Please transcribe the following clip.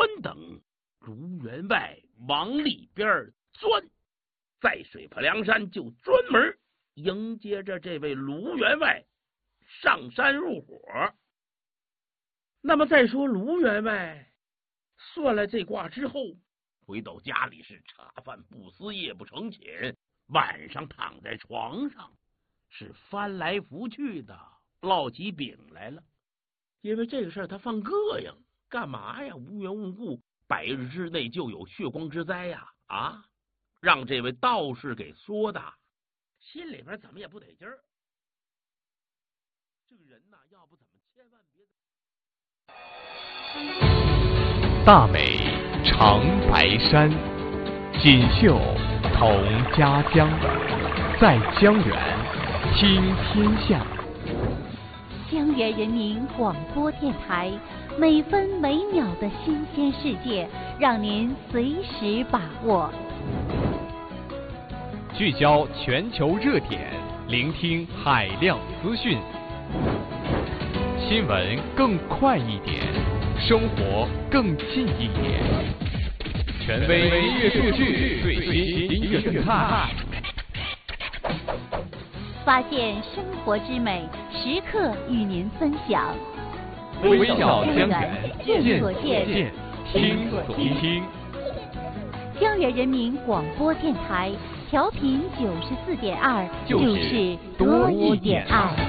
等卢员外往里边钻，在水泊梁山就专门迎接着这位卢员外上山入伙。那么再说卢员外算了这卦之后，回到家里是茶饭不思，夜不成寝，晚上躺在床上是翻来覆去的烙起饼来了。因为这个事儿他犯膈应，干嘛呀？无缘无故100日之内就有血光之灾呀！让这位道士给说的，心里边怎么也不得劲儿。这个人呐，要不怎么千万别。 大美长白山，锦绣同家乡，在江源听天下。 江源人民广播电台，每分每秒的新鲜世界，让您随时把握。 聚焦全球热点，聆听海量资讯。新闻更快一点，生活更近一点。权威音乐数据，最新音乐动态。 发现生活之美，时刻与您分享。 微笑江源，见所见，听所听。 江源人民广播电台，调频94.2，就是多一点爱。